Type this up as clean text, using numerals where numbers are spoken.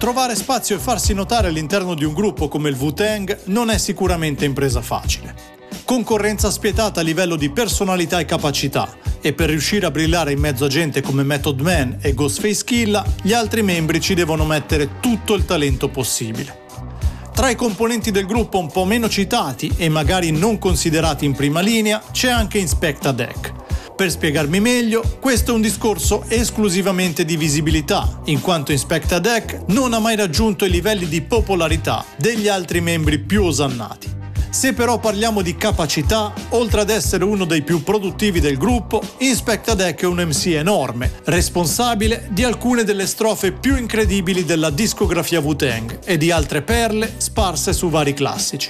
Trovare spazio e farsi notare all'interno di un gruppo come il Wu-Tang non è sicuramente impresa facile. Concorrenza spietata a livello di personalità e capacità, e per riuscire a brillare in mezzo a gente come Method Man e Ghostface Killah, gli altri membri ci devono mettere tutto il talento possibile. Tra i componenti del gruppo un po' meno citati e magari non considerati in prima linea c'è anche Inspectah Deck. Per spiegarmi meglio, questo è un discorso esclusivamente di visibilità, in quanto Inspectah Deck non ha mai raggiunto i livelli di popolarità degli altri membri più osannati. Se però parliamo di capacità, oltre ad essere uno dei più produttivi del gruppo, Inspectah Deck è un MC enorme, responsabile di alcune delle strofe più incredibili della discografia Wu-Tang e di altre perle sparse su vari classici.